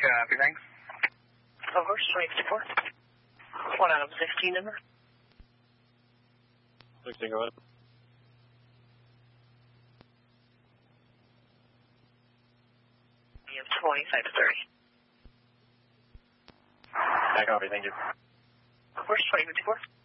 Copy, thanks. Of course, 2054. 1 out of 16 number. 16, go ahead. You have 2530. Yeah, copy, thank you. Of course, 2054.